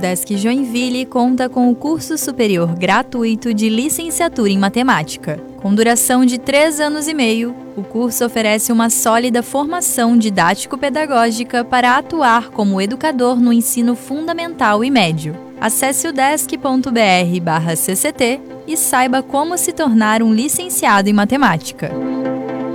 Desk Joinville conta com o curso superior gratuito de licenciatura em matemática. Com duração de 3 anos e meio, o curso oferece uma sólida formação didático-pedagógica para atuar como educador no ensino fundamental e médio. Acesse o desk.br/cct e saiba como se tornar um licenciado em matemática.